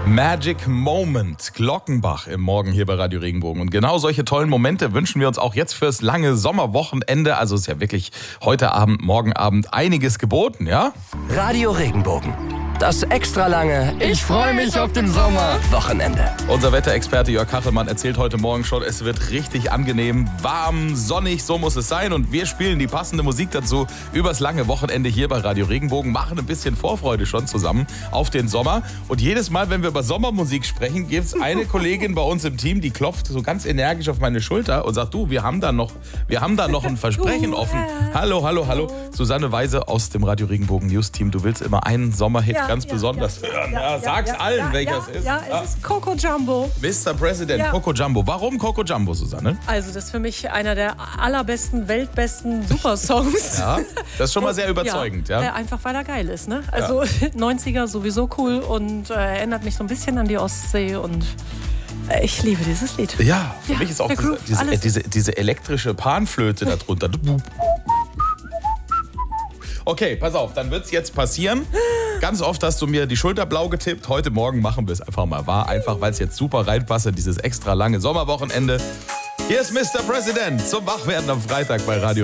Magic Moment, Glockenbach im Morgen hier bei Radio Regenbogen. Und genau solche tollen Momente wünschen wir uns auch jetzt fürs lange Sommerwochenende. Also ist ja wirklich heute Abend, morgen Abend einiges geboten, ja? Radio Regenbogen. Das extra lange Ich freue mich auf den Sommer Wochenende. Unser Wetterexperte Jörg Kachelmann erzählt heute Morgen schon, es wird richtig angenehm, warm, sonnig, so muss es sein. Und wir spielen die passende Musik dazu übers lange Wochenende hier bei Radio Regenbogen, machen ein bisschen Vorfreude schon zusammen auf den Sommer. Und jedes Mal, wenn wir über Sommermusik sprechen, gibt es eine Kollegin bei uns im Team, die klopft so ganz energisch auf meine Schulter und sagt, du, wir haben da noch ein Versprechen offen. Hallo. Susanne Weise aus dem Radio Regenbogen News Team. Du willst immer einen Sommerhit ganz besonders hören. Sag's allen, welcher es ist. Ja, es ist Coco Jumbo. Mr. President, Coco Jumbo. Warum Coco Jumbo, Susanne? Also das ist für mich einer der allerbesten, weltbesten Supersongs. Ja, das ist schon mal sehr überzeugend. Ja. Einfach weil er geil ist. Ne? Also 90er sowieso cool und erinnert mich so ein bisschen an die Ostsee und ich liebe dieses Lied. Ja, für mich ist auch diese elektrische Panflöte da drunter. Okay, pass auf, dann wird's jetzt passieren. Ganz oft hast du mir die Schulter blau getippt. Heute Morgen machen wir es einfach mal wahr. Einfach, weil es jetzt super reinpasst in dieses extra lange Sommerwochenende. Hier ist Mr. President zum Wachwerden am Freitag bei Radio